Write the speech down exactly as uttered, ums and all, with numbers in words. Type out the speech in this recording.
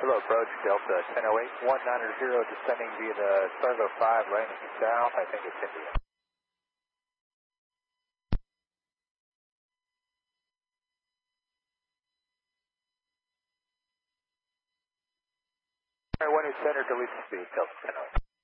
Hello, approach Delta ten oh eight, one nine zero, descending via the Stargo five, landing south. I think it's India. One is center, delete speed, Delta ten oh eight.